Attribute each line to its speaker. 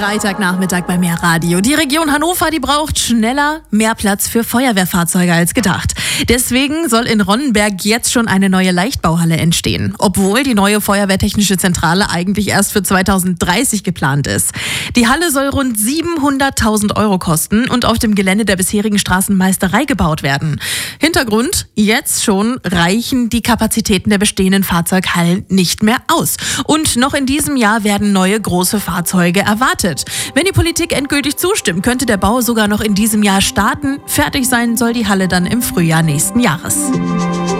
Speaker 1: Freitagnachmittag bei Mehr Radio. Die Region Hannover, die braucht schneller mehr Platz für Feuerwehrfahrzeuge als gedacht. Deswegen soll in Ronnenberg jetzt schon eine neue Leichtbauhalle entstehen, obwohl die neue Feuerwehrtechnische Zentrale eigentlich erst für 2030 geplant ist. Die Halle soll rund 700.000 Euro kosten und auf dem Gelände der bisherigen Straßenmeisterei gebaut werden. Hintergrund: Jetzt schon reichen die Kapazitäten der bestehenden Fahrzeughallen nicht mehr aus. Und noch in diesem Jahr werden neue große Fahrzeuge erwartet. Wenn die Politik endgültig zustimmt, könnte der Bau sogar noch in diesem Jahr starten. Fertig sein soll die Halle dann im Frühjahr nächsten Jahres.